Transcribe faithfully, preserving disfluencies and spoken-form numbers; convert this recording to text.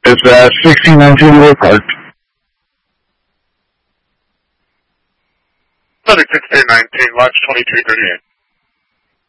It's uh, sixteen nineteen Wood Park. Subject sixteen nineteen, Lodge twenty-two thirty-eight.